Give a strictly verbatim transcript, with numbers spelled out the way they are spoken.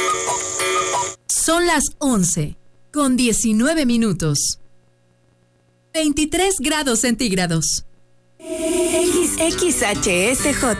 Son las once, con diecinueve minutos. veintitrés grados centígrados. X H S J